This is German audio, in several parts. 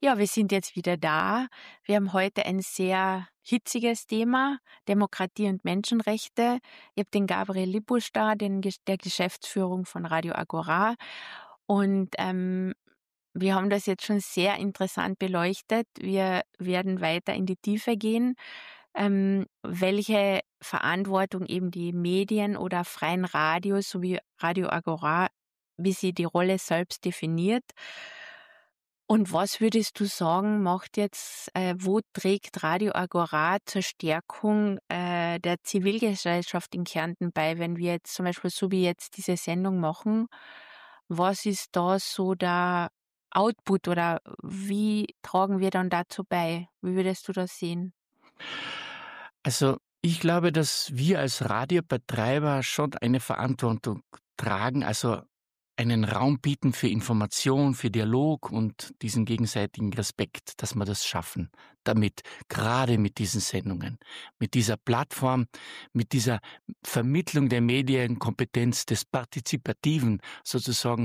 Ja, wir sind jetzt wieder da. Wir haben heute ein sehr hitziges Thema, Demokratie und Menschenrechte. Ich habe den Gabriel Lippusch da, der Geschäftsführung von Radio Agora. Und wir haben das jetzt schon sehr interessant beleuchtet. Wir werden weiter in die Tiefe gehen, welche Verantwortung eben die Medien oder freien Radios sowie Radio Agora, wie sie die Rolle selbst definiert. Und was würdest du sagen, wo trägt Radio Agora zur Stärkung der Zivilgesellschaft in Kärnten bei, wenn wir jetzt zum Beispiel so wie jetzt diese Sendung machen? Was ist da so der Output oder wie tragen wir dann dazu bei? Wie würdest du das sehen? Also ich glaube, dass wir als Radiobetreiber schon eine Verantwortung tragen, also einen Raum bieten für Information, für Dialog und diesen gegenseitigen Respekt, dass wir das schaffen. Damit, gerade mit diesen Sendungen, mit dieser Plattform, mit dieser Vermittlung der Medienkompetenz des Partizipativen sozusagen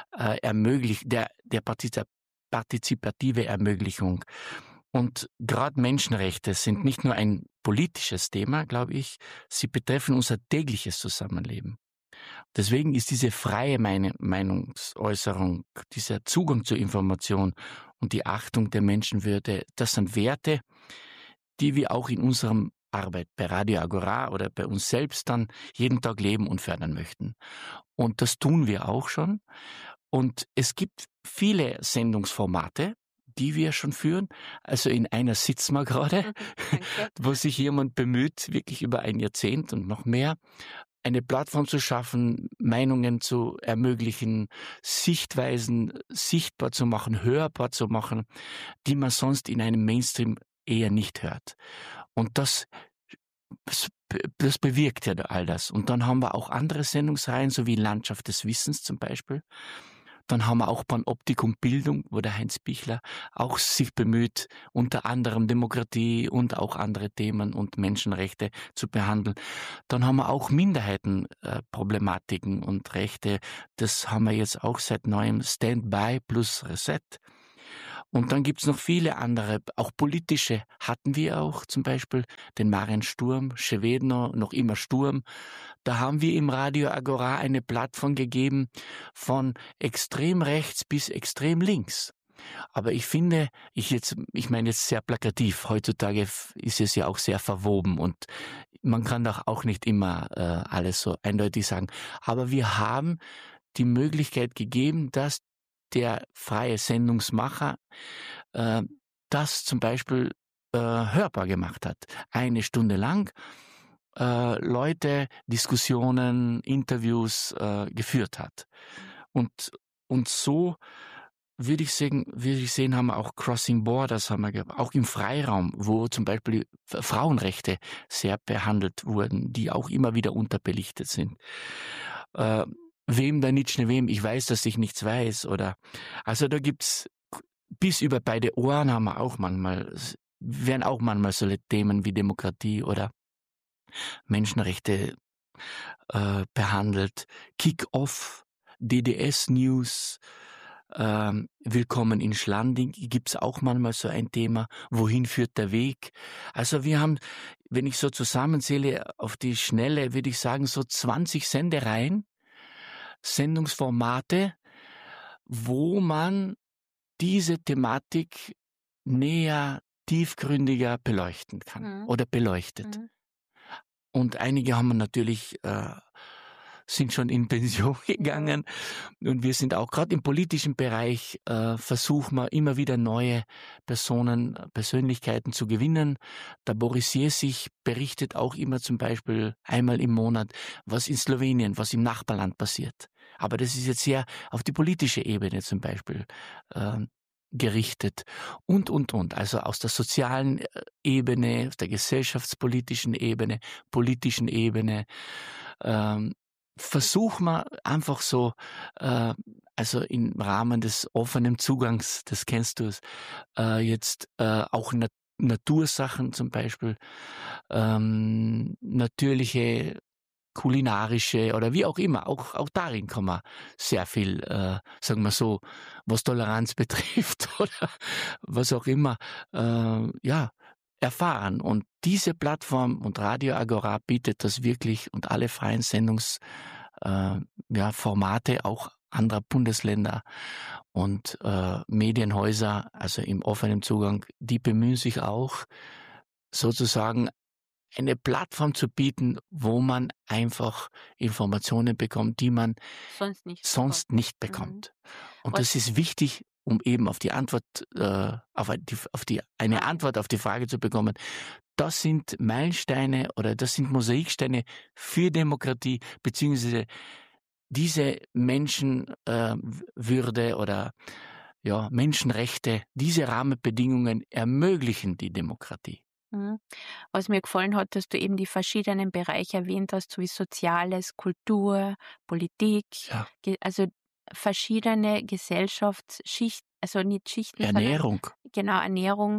der partizipative Ermöglichung. Und gerade Menschenrechte sind nicht nur ein politisches Thema, glaube ich, sie betreffen unser tägliches Zusammenleben. Deswegen ist diese freie Meinungsäußerung, dieser Zugang zur Information und die Achtung der Menschenwürde, das sind Werte, die wir auch in unserem Arbeit bei Radio Agora oder bei uns selbst dann jeden Tag leben und fördern möchten. Und das tun wir auch schon. Und es gibt viele Sendungsformate, die wir schon führen. Also in einer sitzen wir gerade, wo sich jemand bemüht, wirklich über ein Jahrzehnt und noch mehr, eine Plattform zu schaffen, Meinungen zu ermöglichen, Sichtweisen sichtbar zu machen, hörbar zu machen, die man sonst in einem Mainstream eher nicht hört. Und das bewirkt ja all das. Und dann haben wir auch andere Sendungsreihen, so wie Landschaft des Wissens zum Beispiel. Dann haben wir auch Panoptik und Bildung, wo der Heinz Bichler auch sich bemüht, unter anderem Demokratie und auch andere Themen und Menschenrechte zu behandeln. Dann haben wir auch Minderheitenproblematiken und Rechte. Das haben wir jetzt auch seit neuem Standby plus Reset. Und dann gibt's noch viele andere, auch politische hatten wir auch, zum Beispiel den Marian Sturm, Schewedner, noch immer Sturm. Da haben wir im Radio Agora eine Plattform gegeben von extrem rechts bis extrem links. Aber ich finde, ich meine jetzt sehr plakativ, heutzutage ist es ja auch sehr verwoben und man kann doch auch nicht immer alles so eindeutig sagen. Aber wir haben die Möglichkeit gegeben, dass der freie Sendungsmacher das zum Beispiel hörbar gemacht hat. Eine Stunde lang Leute, Diskussionen, Interviews geführt hat. Und so würde ich sehen, haben wir auch Crossing Borders, haben wir gehabt, auch im Freiraum, wo zum Beispiel Frauenrechte sehr behandelt wurden, die auch immer wieder unterbelichtet sind. Wem da nicht schnell wem, ich weiß, dass ich nichts weiß, oder, also da gibt's bis über beide Ohren haben wir auch werden auch manchmal solche Themen wie Demokratie oder Menschenrechte behandelt. Kick-Off, DDS-News, Willkommen in Schlanding, gibt's auch manchmal so ein Thema, wohin führt der Weg? Also wir haben, wenn ich so zusammenzähle auf die Schnelle, würde ich sagen, so 20 Sendereien, Sendungsformate, wo man diese Thematik näher, tiefgründiger beleuchten kann oder beleuchtet. Und einige haben natürlich sind schon in Pension gegangen und wir sind auch gerade im politischen Bereich versuchen wir immer wieder neue Persönlichkeiten zu gewinnen. Der Boris Jesich berichtet auch immer zum Beispiel einmal im Monat, was in Slowenien, was im Nachbarland passiert. Aber das ist jetzt sehr auf die politische Ebene zum Beispiel gerichtet und. Also aus der sozialen Ebene, aus der gesellschaftspolitischen Ebene, politischen Ebene, versuchen wir einfach so, also im Rahmen des offenen Zugangs, das kennst du es, jetzt auch Natursachen zum Beispiel, natürliche kulinarische oder wie auch immer. Auch darin kann man sehr viel, sagen wir so, was Toleranz betrifft oder was auch immer, ja, erfahren. Und diese Plattform und Radio Agora bietet das wirklich und alle freien ja, Formate auch anderer Bundesländer und Medienhäuser, also im offenen Zugang, die bemühen sich auch sozusagen eine Plattform zu bieten, wo man einfach Informationen bekommt, die man sonst nicht bekommt. Und das ist wichtig, um eben auf die Antwort, eine Antwort auf die Frage zu bekommen. Das sind Meilensteine oder das sind Mosaiksteine für Demokratie, beziehungsweise diese Menschenwürde oder ja, Menschenrechte, diese Rahmenbedingungen ermöglichen die Demokratie. Was mir gefallen hat, dass du eben die verschiedenen Bereiche erwähnt hast, so wie Soziales, Kultur, Politik, also verschiedene Gesellschaftsschichten, also nicht Schichten, Ernährung. Sondern, genau, Ernährung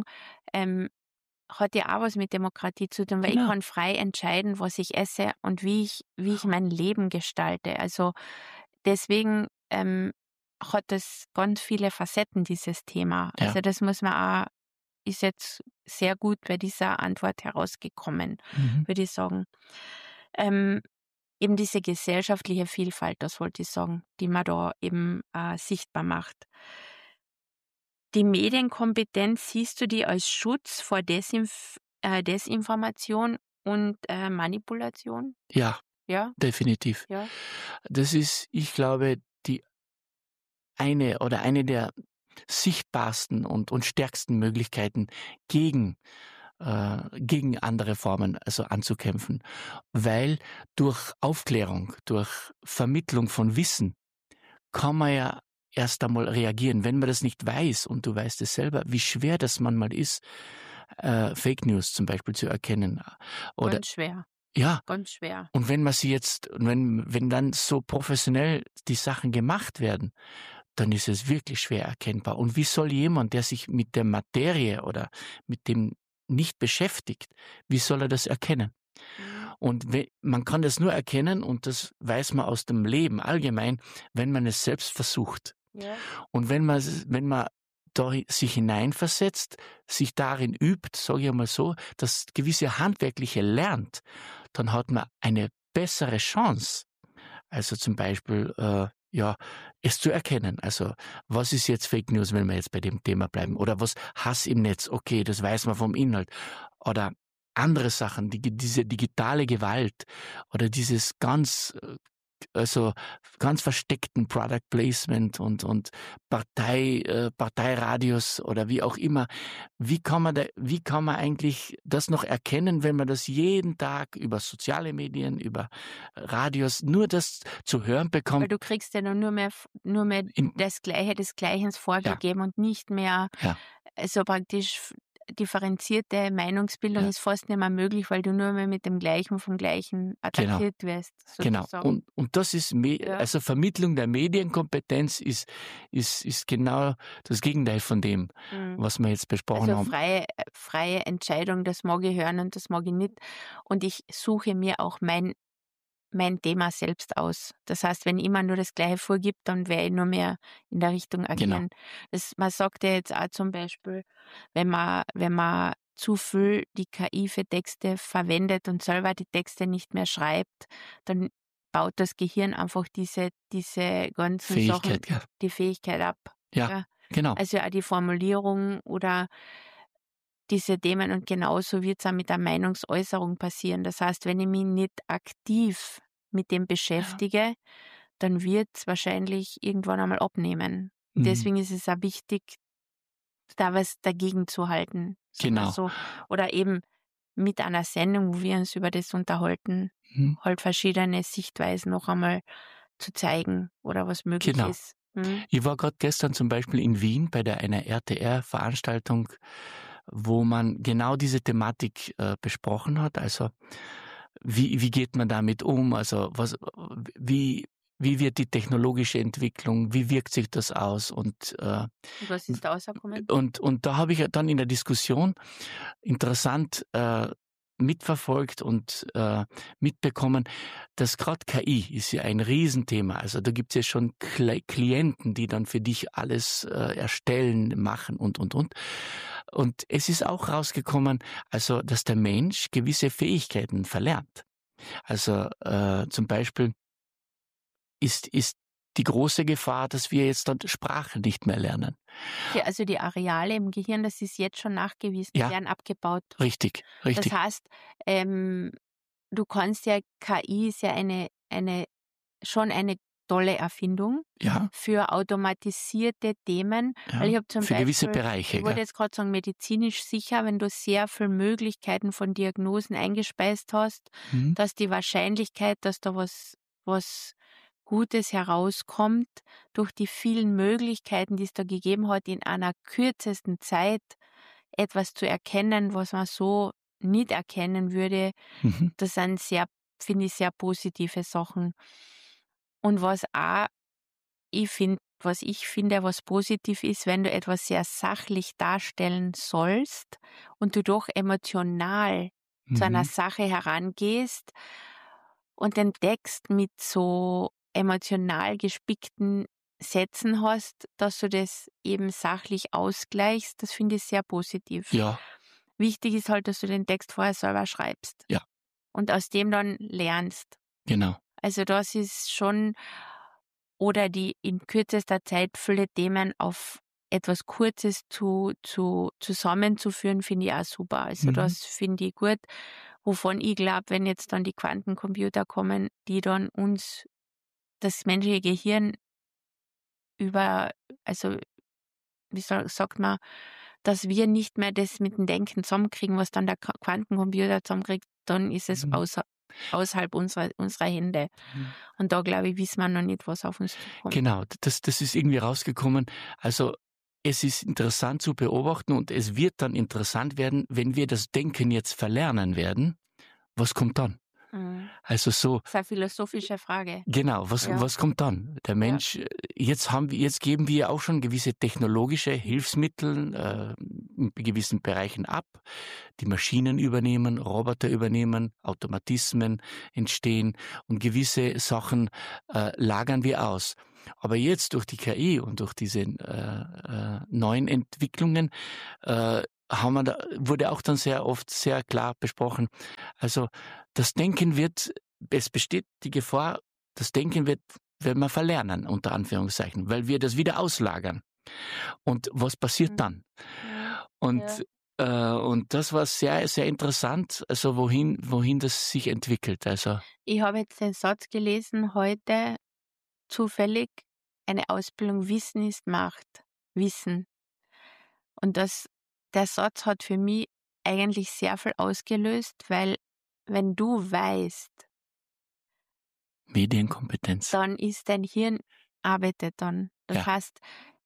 hat ja auch was mit Demokratie zu tun, weil ich kann frei entscheiden, was ich esse und wie ich mein Leben gestalte. Also deswegen hat das ganz viele Facetten, dieses Thema. Ja. Also das muss man auch, ist jetzt sehr gut bei dieser Antwort herausgekommen, würde ich sagen. Eben diese gesellschaftliche Vielfalt, das wollte ich sagen, die man da eben sichtbar macht. Die Medienkompetenz, siehst du die als Schutz vor Desinformation und Manipulation? Ja, definitiv. Ja. Das ist, ich glaube, eine der sichtbarsten und stärksten Möglichkeiten gegen andere Formen also anzukämpfen, weil durch Aufklärung, durch Vermittlung von Wissen kann man ja erst einmal reagieren. Wenn man das nicht weiß, und du weißt es selber, wie schwer das manchmal ist, Fake News zum Beispiel zu erkennen. Oder, ganz schwer. Ja. Ganz schwer. Und wenn man sie jetzt, wenn dann so professionell die Sachen gemacht werden, dann ist es wirklich schwer erkennbar. Und wie soll jemand, der sich mit der Materie oder mit dem nicht beschäftigt, wie soll er das erkennen? Und man kann das nur erkennen, und das weiß man aus dem Leben allgemein, wenn man es selbst versucht. Ja. Und wenn man da sich hineinversetzt, sich darin übt, sage ich einmal so, das gewisse Handwerkliche lernt, dann hat man eine bessere Chance. Also zum Beispiel, es zu erkennen. Also was ist jetzt Fake News, wenn wir jetzt bei dem Thema bleiben? Oder was Hass im Netz? Okay, das weiß man vom Inhalt. Oder andere Sachen, diese digitale Gewalt oder dieses ganz versteckten Product Placement und Parteiradios oder wie auch immer. Wie kann man eigentlich das noch erkennen, wenn man das jeden Tag über soziale Medien, über Radios, nur das zu hören bekommt? Weil du kriegst ja nur mehr das Gleiche des Gleichens vorgegeben und nicht mehr, also praktisch differenzierte Meinungsbildung ist fast nicht mehr möglich, weil du nur mehr mit dem Gleichen vom Gleichen attackiert wirst. Sozusagen. Genau. Und das ist, also Vermittlung der Medienkompetenz ist genau das Gegenteil von dem, was wir jetzt besprochen haben. Freie Entscheidung, das mag ich hören und das mag ich nicht. Und ich suche mir auch mein Thema selbst aus. Das heißt, wenn jemand nur das Gleiche vorgibt, dann werde ich nur mehr in der Richtung agieren. Genau. Man sagt ja jetzt auch zum Beispiel, wenn man zu viel die KI für Texte verwendet und selber die Texte nicht mehr schreibt, dann baut das Gehirn einfach diese ganzen Fähigkeit, Sachen, die Fähigkeit ab. Ja, genau. Also auch die Formulierung oder diese Themen, und genauso wird es auch mit der Meinungsäußerung passieren. Das heißt, wenn ich mich nicht aktiv mit dem beschäftige, dann wird es wahrscheinlich irgendwann einmal abnehmen. Deswegen ist es auch wichtig, da was dagegen zu halten. Genau. So. Oder eben mit einer Sendung, wo wir uns über das unterhalten, halt verschiedene Sichtweisen noch einmal zu zeigen oder was möglich ist. Ich war gerade gestern zum Beispiel in Wien bei einer RTR-Veranstaltung, wo man genau diese Thematik besprochen hat. Also wie geht man damit um? Also wie wird die technologische Entwicklung, wie wirkt sich das aus? Und was ist da rausgekommen? Und da habe ich dann in der Diskussion interessant mitverfolgt und mitbekommen, dass gerade KI ist ja ein Riesenthema. Also da gibt es ja schon Klienten, die dann für dich alles erstellen, machen und. Und es ist auch rausgekommen, also dass der Mensch gewisse Fähigkeiten verlernt. Also zum Beispiel ist die große Gefahr, dass wir jetzt dann Sprache nicht mehr lernen. Also die Areale im Gehirn, das ist jetzt schon nachgewiesen, Ja. werden abgebaut. Richtig. Das heißt, du kannst ja, KI ist ja schon eine tolle Erfindung Ja, für automatisierte Themen. ja. Weil ich habe zum Für gewisse Beispiel, Bereiche. ich wollte Gell? jetzt gerade sagen, medizinisch sicher, wenn du sehr viele Möglichkeiten von Diagnosen eingespeist hast, Mhm. dass die Wahrscheinlichkeit, dass da was Gutes herauskommt, durch die vielen Möglichkeiten, die es da gegeben hat, in einer kürzesten Zeit etwas zu erkennen, was man so nicht erkennen würde, Mhm. das sind finde ich, sehr positive Sachen. Und was ich finde, was positiv ist, wenn du etwas sehr sachlich darstellen sollst und du doch emotional zu einer Mhm. Sache herangehst und den Text mit so emotional gespickten Sätzen hast, dass du das eben sachlich ausgleichst, das finde ich sehr positiv. Ja, Wichtig ist halt, dass du den Text vorher selber schreibst. Ja. Und aus dem dann lernst. genau. Also das ist schon, oder die in kürzester Zeit viele Themen auf etwas Kurzes zusammenzuführen, finde ich auch super. Also Mhm. das finde ich gut, wovon ich glaube, wenn jetzt dann die Quantencomputer kommen, die dann uns das menschliche Gehirn also wie sagt man, dass wir nicht mehr das mit dem Denken zusammenkriegen, was dann der Quantencomputer zusammenkriegt, dann ist es Mhm. außerhalb unserer Hände. Mhm. Und da, glaube ich, wissen wir noch nicht, was auf uns zukommt. Genau, das ist irgendwie rausgekommen. Also es ist interessant zu beobachten und es wird dann interessant werden, wenn wir das Denken jetzt verlernen werden. Was kommt dann? Mhm. Also so, Das ist eine philosophische Frage. genau, Ja. was kommt dann? Der Mensch, jetzt geben wir auch schon gewisse technologische Hilfsmittel in gewissen Bereichen ab. Die Maschinen übernehmen, Roboter übernehmen, Automatismen entstehen und gewisse Sachen lagern wir aus. Aber jetzt durch die KI und durch diese neuen Entwicklungen wurde auch dann sehr oft sehr klar besprochen. Also das Denken es besteht die Gefahr, das Denken werden wir verlernen, unter Anführungszeichen, weil wir das wieder auslagern. Und was passiert dann? Ja. Und und das war sehr, sehr interessant, also wohin das sich entwickelt. Also Ich habe jetzt den Satz gelesen heute, zufällig, eine Ausbildung Wissen ist Macht. Wissen. Und der Satz hat für mich eigentlich sehr viel ausgelöst, weil wenn du weißt, Medienkompetenz. dann ist dein Hirn arbeitet dann. Das Ja. heißt,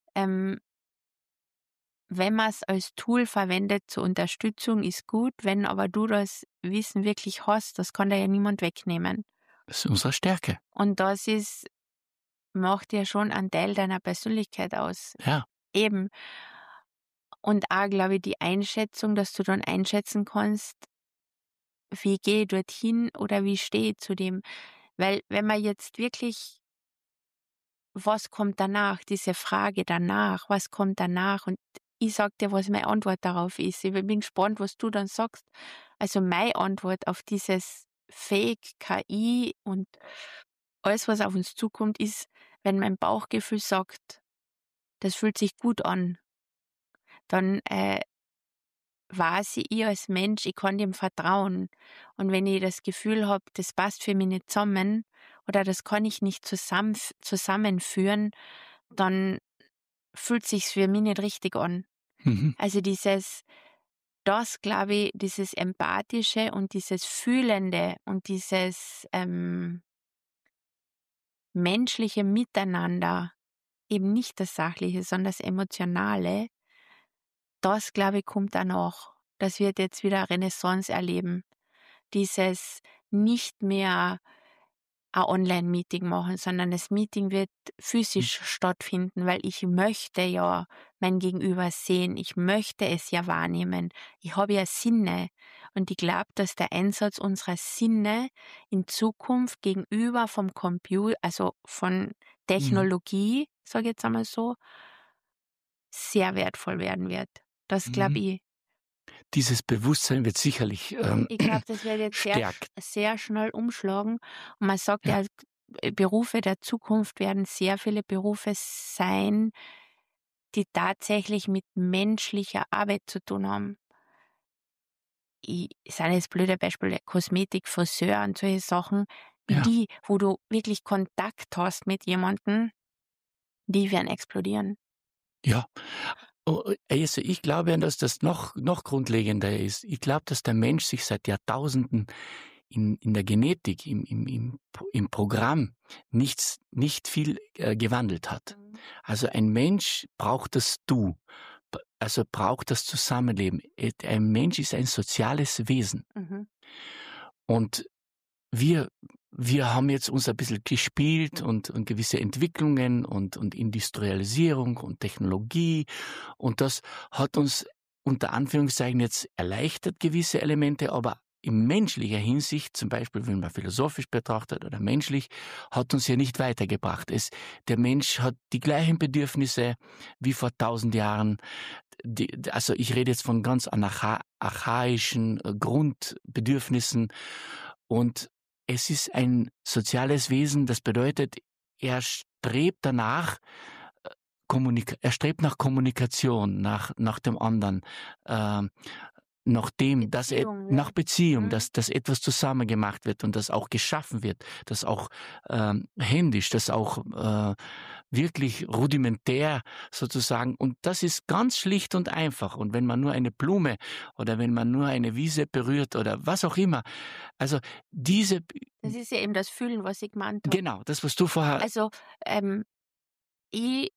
wenn man es als Tool verwendet zur Unterstützung, ist gut. Wenn aber du das Wissen wirklich hast, das kann dir ja niemand wegnehmen. Das ist unsere Stärke. Und macht ja schon einen Teil deiner Persönlichkeit aus. Ja. Eben. Und auch, glaube ich, die Einschätzung, dass du dann einschätzen kannst, wie gehe ich dorthin oder wie stehe ich zu dem. Weil wenn man jetzt wirklich, was kommt danach, diese Frage danach, was kommt danach, und ich sag dir, was meine Antwort darauf ist. Ich bin gespannt, was du dann sagst. Also meine Antwort auf dieses Fake, KI und alles, was auf uns zukommt, ist, wenn mein Bauchgefühl sagt, das fühlt sich gut an, dann weiß ich als Mensch, ich kann dem vertrauen. Und wenn ich das Gefühl habe, das passt für mich nicht zusammen oder das kann ich nicht zusammenführen, dann fühlt sich's für mich nicht richtig an. Mhm. Also das glaube ich, dieses Empathische und dieses Fühlende und dieses menschliche Miteinander, eben nicht das Sachliche, sondern das Emotionale, das glaube ich kommt danach. Das wird jetzt wieder eine Renaissance erleben. Dieses nicht mehr ein Online-Meeting machen, sondern das Meeting wird physisch stattfinden, weil ich möchte ja mein Gegenüber sehen, ich möchte es ja wahrnehmen, ich habe ja Sinne Und ich glaube, dass der Einsatz unserer Sinne in Zukunft gegenüber vom Computer, also von Mhm. Technologie, sage ich jetzt einmal so, sehr wertvoll werden wird. Das glaube Mhm. ich. Dieses Bewusstsein wird sicherlich, Ich glaube, das wird jetzt stärkt. sehr schnell umschlagen. Und man sagt Ja, ja, Berufe der Zukunft werden sehr viele Berufe sein, die tatsächlich mit menschlicher Arbeit zu tun haben. Ich sage jetzt blöde Beispiele, Kosmetik, Friseur und solche Sachen, ja, die, wo du wirklich Kontakt hast mit jemandem, die werden explodieren. ja. Also, ich glaube, dass das noch grundlegender ist. Ich glaube, dass der Mensch sich seit Jahrtausenden in der Genetik, im Programm nicht viel, gewandelt hat. Mhm. Also, ein Mensch braucht das Du, also, braucht das Zusammenleben. Ein Mensch ist ein soziales Wesen Mhm. und wir wir haben jetzt uns ein bisschen gespielt und gewisse Entwicklungen und Industrialisierung und Technologie und das hat uns unter Anführungszeichen jetzt erleichtert, gewisse Elemente, aber in menschlicher Hinsicht, zum Beispiel, wenn man philosophisch betrachtet oder menschlich, hat uns ja nicht weitergebracht. Der Mensch hat die gleichen Bedürfnisse wie vor 1000 Jahren. Also ich rede jetzt von ganz archaischen Grundbedürfnissen und es ist ein soziales Wesen, das bedeutet, er strebt danach, er strebt nach Kommunikation, nach dem anderen, ähm, nach dem, Beziehung, ja. nach Beziehung, Mhm. dass etwas zusammen gemacht wird und das auch geschaffen wird, das auch händisch, das auch wirklich rudimentär sozusagen. Und das ist ganz schlicht und einfach. Und wenn man nur eine Blume oder wenn man nur eine Wiese berührt oder was auch immer, also diese, Das ist ja eben das Fühlen, was ich gemeint habe. genau, das, was du vorher, Also, ich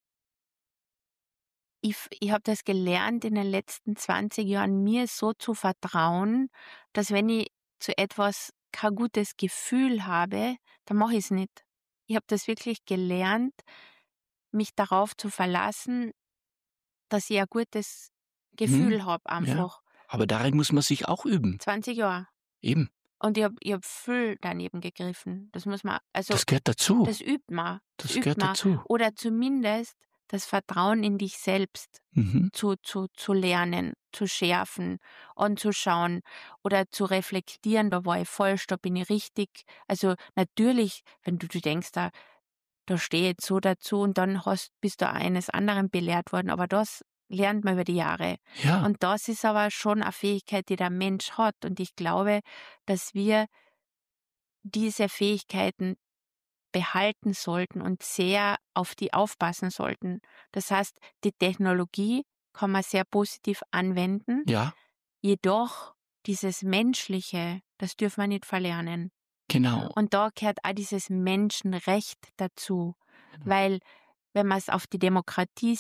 ich habe das gelernt in den letzten 20 Jahren, mir so zu vertrauen, dass wenn ich zu etwas kein gutes Gefühl habe, dann mache ich es nicht. Ich habe das wirklich gelernt, mich darauf zu verlassen, dass ich ein gutes hm, Gefühl habe ja, einfach. aber darin muss man sich auch üben. 20 Jahre. Eben, Und ich hab viel daneben gegriffen. Das muss man, also das gehört dazu. das übt man. Das Das übt gehört man. dazu. Oder zumindest das Vertrauen in dich selbst Mhm. zu lernen, zu schärfen, anzuschauen oder zu reflektieren, da war ich falsch, da bin ich richtig. Also natürlich, wenn du denkst, da stehe ich jetzt so dazu und dann bist du eines anderen belehrt worden, aber das lernt man über die Jahre. Ja, Und das ist aber schon eine Fähigkeit, die der Mensch hat. Und ich glaube, dass wir diese Fähigkeiten behalten sollten und sehr auf die aufpassen sollten. Das heißt, die Technologie kann man sehr positiv anwenden, ja, jedoch dieses Menschliche, das dürfen wir nicht verlernen. genau. Und da gehört auch dieses Menschenrecht dazu, Genau. weil wenn man es auf die Demokratie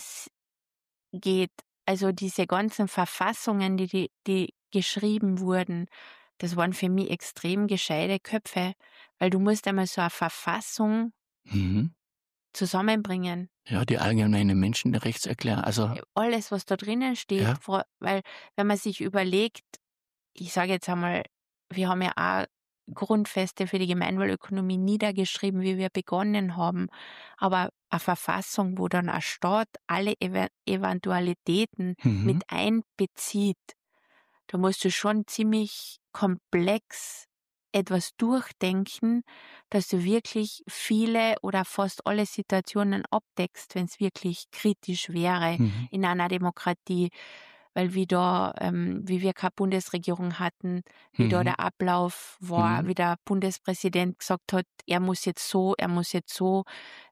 geht, also diese ganzen Verfassungen, die geschrieben wurden, das waren für mich extrem gescheite Köpfe, weil du musst einmal so eine Verfassung Mhm. zusammenbringen. Ja, die allgemeine Menschenrechtserklärung, also, Alles, was da drinnen steht, ja, weil wenn man sich überlegt, ich sage jetzt einmal, wir haben ja auch Grundfeste für die Gemeinwohlökonomie niedergeschrieben, wie wir begonnen haben, aber eine Verfassung, wo dann ein Staat alle Eventualitäten mit mhm, einbezieht, da musst du schon ziemlich komplex etwas durchdenken, dass du wirklich viele oder fast alle Situationen abdeckst, wenn es wirklich kritisch wäre mhm, in einer Demokratie. Weil wie wir keine Bundesregierung hatten, wie da mhm, der Ablauf war, mhm. wie der Bundespräsident gesagt hat, er muss jetzt so, er muss jetzt so,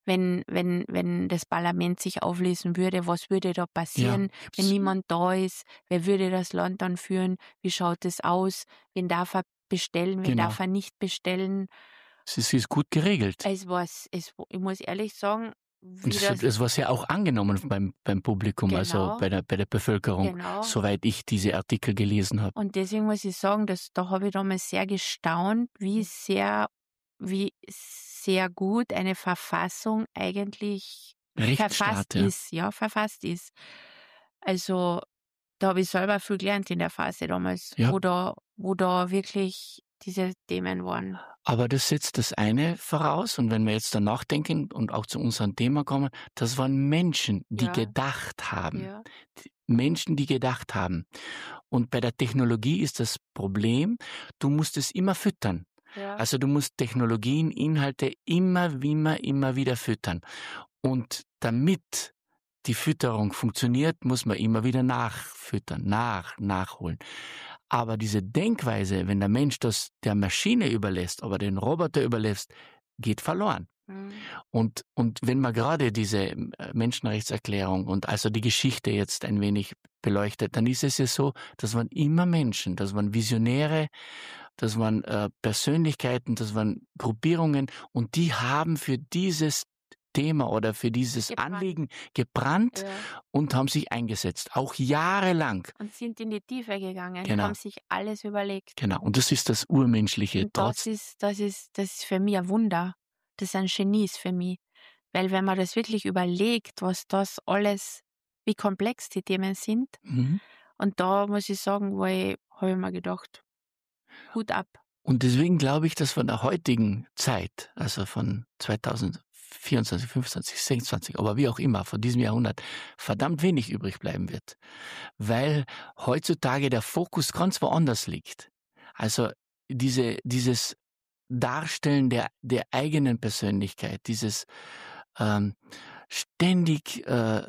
wenn das Parlament sich auflösen würde, was würde da Ja, passieren, wenn gibt's, niemand da ist, wer würde das Land dann führen, wie schaut es aus, wen darf er bestellen, wen darf genau. er nicht bestellen. Es ist gut geregelt. Ich muss ehrlich sagen, Und wie das, es war sehr auch angenommen beim Publikum, also genau, bei der Bevölkerung, genau. soweit ich diese Artikel gelesen habe. Und deswegen muss ich sagen, da habe ich damals sehr gestaunt, wie sehr gut eine Verfassung eigentlich Rechtsstaat, ja. verfasst ist. Also Da habe ich selber viel gelernt in der Phase damals, Ja. wo da wirklich diese Themen waren. Aber das setzt das eine voraus, und wenn wir jetzt dann nachdenken und auch zu unserem Thema kommen, das waren Menschen, die Ja. gedacht haben. Ja. Menschen, die gedacht haben. Und bei der Technologie ist das Problem, du musst es immer füttern. Ja. Also du musst Technologien, Inhalte immer wieder füttern. Und damit die Fütterung funktioniert, muss man immer wieder nachfüttern, nachholen. Aber diese Denkweise, wenn der Mensch das der Maschine überlässt, aber den Roboter überlässt, geht verloren. Mhm. Und wenn man gerade diese Menschenrechtserklärung und also die Geschichte jetzt ein wenig beleuchtet, dann ist es ja so, das waren immer Menschen, das waren Visionäre, das waren Persönlichkeiten, das waren Gruppierungen, und die haben für dieses Thema oder für dieses Anliegen gebrannt und haben sich eingesetzt, auch jahrelang. Und sind in die Tiefe gegangen, Genau. haben sich alles überlegt. Genau, und das ist das Urmenschliche. Und das ist für mich ein Wunder. Das sind Genies für mich. Weil wenn man das wirklich überlegt, was das alles, wie komplex die Themen sind, und da muss ich sagen, habe ich mir gedacht, Hut ab. Und deswegen glaube ich, dass von der heutigen Zeit, also von 2024, 25, 26, aber wie auch immer, von diesem Jahrhundert, verdammt wenig übrig bleiben wird. Weil heutzutage der Fokus ganz woanders liegt. Also dieses Darstellen der eigenen Persönlichkeit, dieses ständig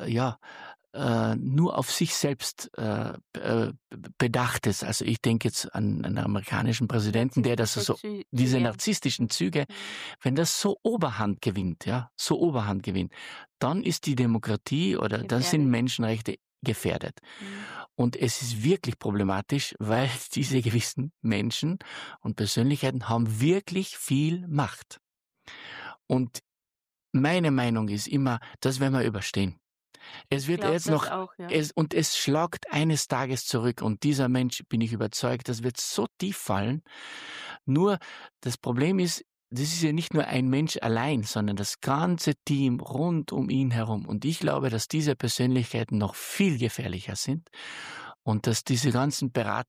nur auf sich selbst Bedachtes. Also ich denke jetzt an einen amerikanischen Präsidenten, der das so, diese narzisstischen Züge, wenn das so Oberhand gewinnt, dann ist die Demokratie oder dann sind Menschenrechte gefährdet. Und es ist wirklich problematisch, weil diese gewissen Menschen und Persönlichkeiten haben wirklich viel Macht. Und meine Meinung ist immer, das werden wir überstehen. Es wird jetzt noch, auch, ja. es schlagt eines Tages zurück, und dieser Mensch, bin ich überzeugt, das wird so tief fallen. Nur das Problem ist, das ist ja nicht nur ein Mensch allein, sondern das ganze Team rund um ihn herum. Und ich glaube, dass diese Persönlichkeiten noch viel gefährlicher sind und dass diese ganzen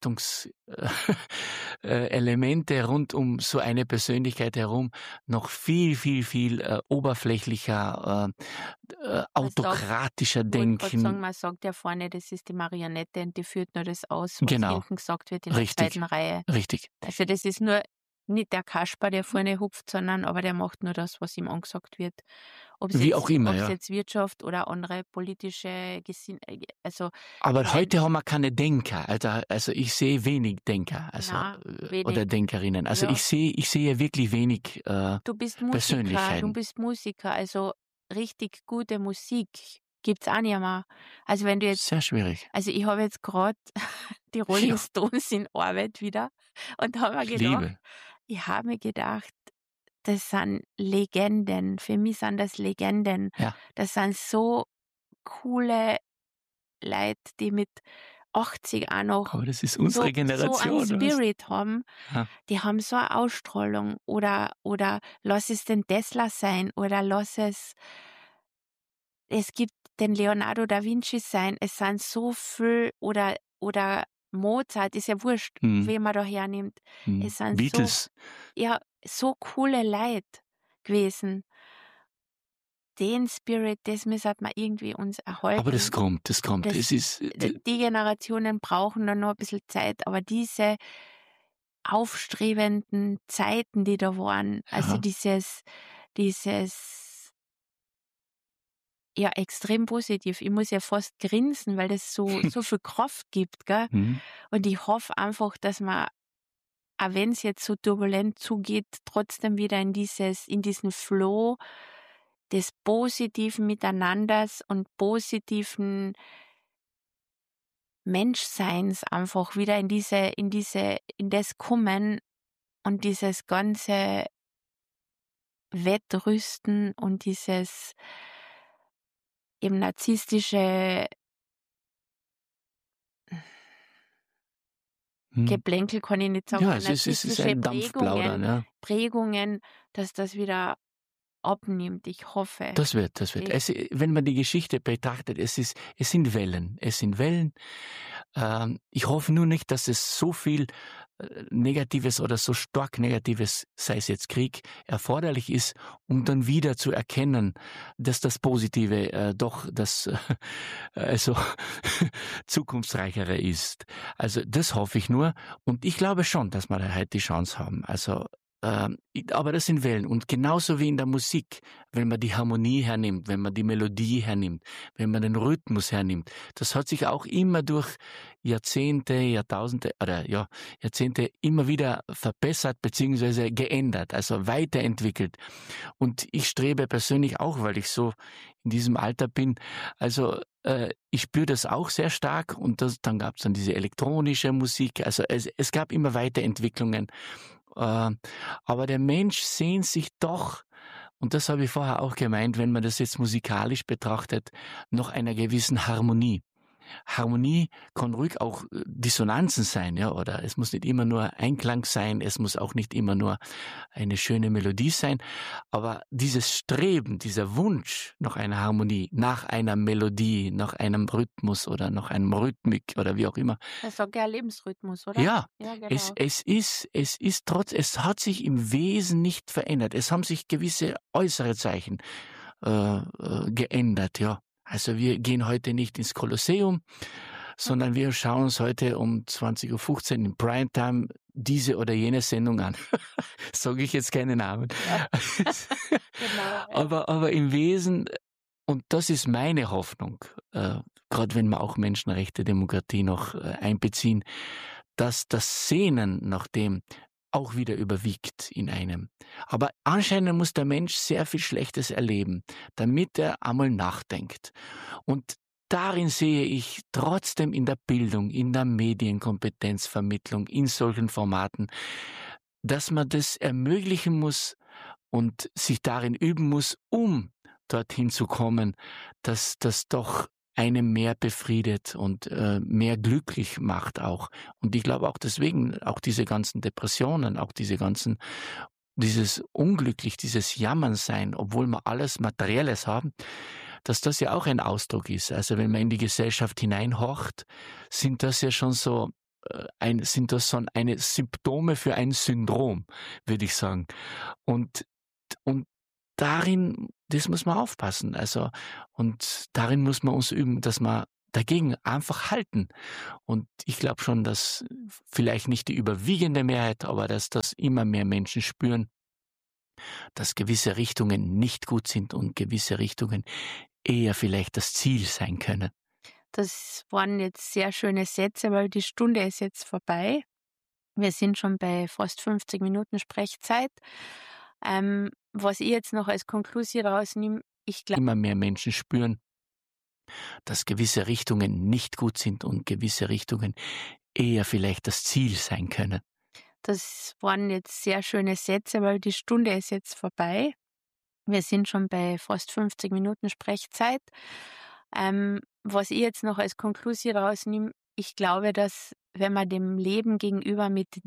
Beratungselemente rund um so eine Persönlichkeit herum noch viel oberflächlicher, autokratischer denken. Sagen, man sagt ja vorne, das ist die Marionette und die führt nur das aus, was hinten gesagt wird in der zweiten Reihe. Richtig. Also das ist nur nicht der Kasper, der vorne hupft, sondern aber der macht nur das, was ihm angesagt wird. Ob es jetzt Wirtschaft oder andere politische aber heute haben wir keine Denker. Also ich sehe wenig Denker, wenig. Oder Denkerinnen. Also ich sehe wirklich wenig du bist Musiker, Persönlichkeiten. Also richtig gute Musik gibt's auch nicht mehr. Also wenn du jetzt... Sehr schwierig. Also ich habe jetzt gerade die Rolling Stones in Arbeit wieder und ich habe mir gedacht, das sind Legenden. Für mich sind das Legenden. Ja. Das sind so coole Leute, die mit 80 auch noch aber das ist unsere Generation, so einen Spirit haben. Ja. Die haben so eine Ausstrahlung. Oder lass es den Tesla sein oder es gibt den Leonardo da Vinci sein. Es sind so viel oder Mozart, ist ja wurscht, wen man da hernimmt. Es sind Beatles. so coole Leute gewesen. Den Spirit, das müssen wir irgendwie uns erhalten. Aber das kommt. Die Generationen brauchen dann noch ein bisschen Zeit, aber diese aufstrebenden Zeiten, die da waren, also dieses extrem positiv. Ich muss ja fast grinsen, weil das so viel Kraft gibt, gell? Und ich hoffe einfach, dass man, auch wenn es jetzt so turbulent zugeht, trotzdem wieder in diesen Flow des positiven Miteinanders und positiven Menschseins einfach wieder in das kommen und dieses ganze Wettrüsten und dieses eben narzisstische Geplänkel kann ich nicht sagen. Ja, es ist ein Dampfplaudern, ja. Prägungen, dass das wieder abnimmt. Ich hoffe. Das wird. Wenn man die Geschichte betrachtet, es sind Wellen. Es sind Wellen. Ich hoffe nur nicht, dass es so viel Negatives oder so stark Negatives, sei es jetzt Krieg, erforderlich ist, um dann wieder zu erkennen, dass das Positive doch das also zukunftsreichere ist. Also das hoffe ich nur und ich glaube schon, dass wir da heute die Chance haben. Also aber das sind Wellen und genauso wie in der Musik, wenn man die Harmonie hernimmt, wenn man die Melodie hernimmt, wenn man den Rhythmus hernimmt, das hat sich auch immer durch Jahrzehnte, Jahrtausende oder ja, Jahrzehnte immer wieder verbessert beziehungsweise geändert, also weiterentwickelt. Und ich strebe persönlich auch, weil ich so in diesem Alter bin, also ich spüre das auch sehr stark und dann gab es dann diese elektronische Musik, also es gab immer Weiterentwicklungen. Aber der Mensch sehnt sich doch, und das habe ich vorher auch gemeint, wenn man das jetzt musikalisch betrachtet, nach einer gewissen Harmonie. Harmonie kann ruhig auch Dissonanzen sein, ja, oder es muss nicht immer nur Einklang sein, es muss auch nicht immer nur eine schöne Melodie sein, aber dieses Streben, dieser Wunsch nach einer Harmonie, nach einer Melodie, nach einem Rhythmus oder nach einem Rhythmik oder wie auch immer. Das sagt ja Lebensrhythmus, oder? Ja, Ja, es genau. es hat sich im Wesen nicht verändert. Es haben sich gewisse äußere Zeichen geändert, ja. Also wir gehen heute nicht ins Kolosseum, sondern wir schauen uns heute um 20:15 in Primetime diese oder jene Sendung an. Sage ich jetzt keine Namen. Ja. Genau, ja. Aber im Wesen, und das ist meine Hoffnung, grad wenn wir auch Menschenrechte, Demokratie noch einbeziehen, dass das Sehnen nach dem auch wieder überwiegt in einem. Aber anscheinend muss der Mensch sehr viel Schlechtes erleben, damit er einmal nachdenkt. Und darin sehe ich trotzdem in der Bildung, in der Medienkompetenzvermittlung, in solchen Formaten, dass man das ermöglichen muss und sich darin üben muss, um dorthin zu kommen, dass das doch einem mehr befriedet und mehr glücklich macht auch. Und ich glaube auch deswegen, auch diese ganzen Depressionen, auch dieses Unglücklich, dieses Jammernsein, obwohl wir alles Materielles haben, dass das ja auch ein Ausdruck ist. Also wenn man in die Gesellschaft hineinhorcht, sind das ja schon so sind das schon eine Symptome für ein Syndrom, würde ich sagen. Und und darin, das muss man aufpassen. Also, und darin muss man uns üben, dass wir dagegen einfach halten. Und ich glaube schon, dass vielleicht nicht die überwiegende Mehrheit, aber dass das immer mehr Menschen spüren, dass gewisse Richtungen nicht gut sind und gewisse Richtungen eher vielleicht das Ziel sein können. Das waren jetzt sehr schöne Sätze, weil die Stunde ist jetzt vorbei. Wir sind schon bei fast 50 Minuten Sprechzeit. Was ich jetzt noch als Konklusion rausnehme, ich glaube, Immer mehr Menschen spüren, dass gewisse Richtungen nicht gut sind und gewisse Richtungen eher vielleicht das Ziel sein können. das waren jetzt sehr schöne Sätze, weil die Stunde ist jetzt vorbei. Wir sind schon bei fast 50 Minuten Sprechzeit. Was ich jetzt noch als Konklusion rausnehme, ich glaube, dass wenn man dem Leben gegenüber mit